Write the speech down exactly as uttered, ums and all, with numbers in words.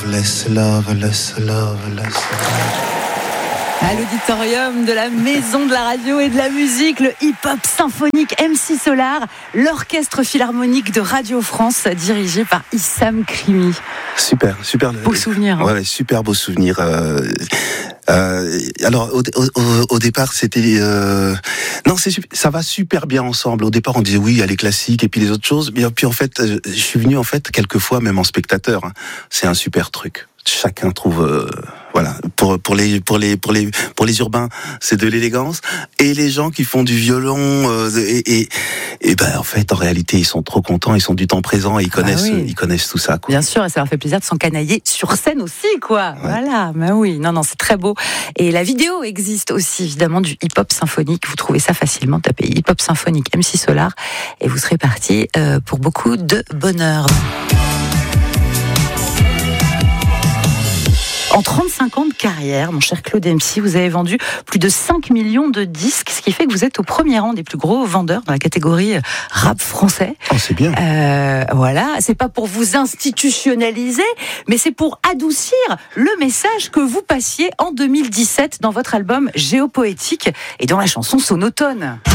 less love, less love, less love. À l'auditorium de la Maison de la Radio et de la Musique, le hip-hop symphonique M C Solar, l'orchestre philharmonique de Radio France dirigé par Issam Krimi. Super, super. Beau souvenir. Hein. Ouais, super beau souvenir. Euh, euh, alors, au, au, au départ, c'était... Euh, non, c'est, ça va super bien ensemble. Au départ, on disait oui, il y a les classiques et puis les autres choses. Mais puis en fait, je suis venu en fait quelques fois même en spectateur. Hein. C'est un super truc. Chacun trouve... Euh, Voilà, pour pour les pour les pour les pour les urbains, c'est de l'élégance, et les gens qui font du violon euh, et, et et ben en fait en réalité ils sont trop contents, ils sont du temps présent et ils connaissent ah oui. ils connaissent tout ça quoi. Bien sûr, et ça leur fait plaisir de s'encanailler sur scène aussi quoi. Ouais. Voilà, mais oui, non non, c'est très beau. Et la vidéo existe aussi évidemment du hip-hop symphonique, vous trouvez ça facilement, tapez hip-hop symphonique M C Solar et vous serez parti euh, pour beaucoup de bonheur. En trente-cinq ans de carrière, mon cher Claude M C, vous avez vendu plus de cinq millions de disques, ce qui fait que vous êtes au premier rang des plus gros vendeurs dans la catégorie rap français. Oh, c'est bien. Euh, voilà, c'est pas pour vous institutionnaliser, mais c'est pour adoucir le message que vous passiez en deux mille dix-sept dans votre album Géopoétique et dont la chanson Sonotone.